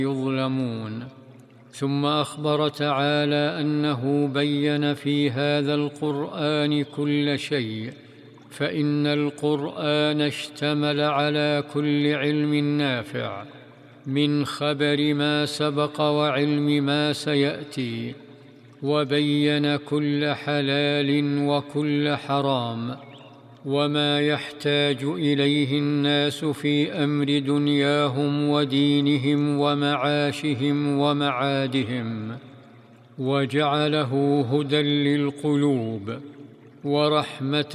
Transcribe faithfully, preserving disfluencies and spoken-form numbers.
يظلمون. ثم أخبر تعالى أنه بين في هذا القرآن كل شيء، فإن القرآن اشتمل على كل علم نافع، من خبر ما سبق وعلم ما سيأتي، وبين كل حلال وكل حرام، وما يحتاج إليه الناس في أمر دنياهم ودينهم ومعاشهم ومعادهم، وجعله هدى للقلوب ورحمة